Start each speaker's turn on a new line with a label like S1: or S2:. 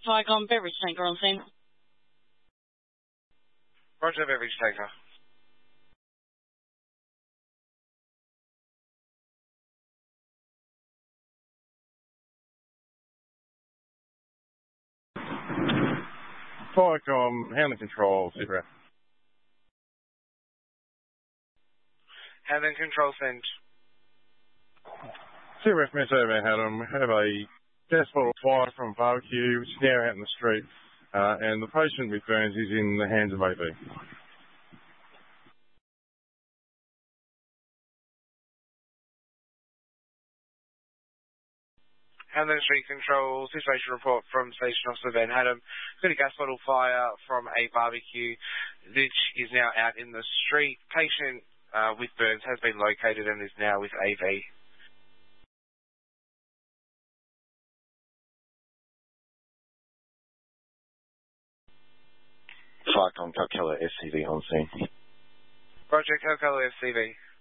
S1: Vicom, beverage tanker on scene.
S2: Roger, beverage taker.
S3: Vicom, handling control, Super.
S2: Handling control sent.
S3: Super Metro Manhattan, we have a gas bottle fire from barbecue, which is now out in the street, and the patient with burns is in the hands of AV.
S2: Handling street control, situation report from Station Officer Van Haddam. Got a gas bottle fire from a barbecue, which is now out in the street. Patient with burns has been located and is now with AV.
S4: Vicom, Calcella, SCV on scene.
S2: Roger, Calcutta FCV.